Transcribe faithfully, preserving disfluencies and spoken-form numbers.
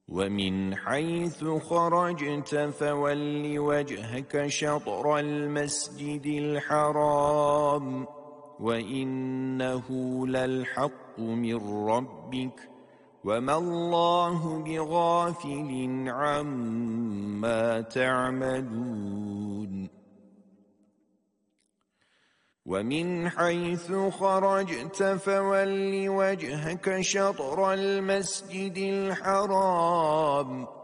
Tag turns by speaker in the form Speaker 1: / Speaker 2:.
Speaker 1: ومن حيث خرجت فول وجهك شطر المسجد الحرام وإنه للحق من ربك وما الله بغافل عما تعملون ومن حيث خرجت فول وجهك شطر المسجد الحرام